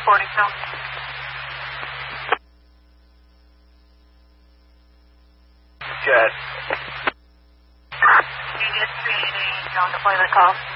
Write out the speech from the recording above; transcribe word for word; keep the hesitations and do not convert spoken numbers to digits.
forty-two. Good. You just see the deployment call.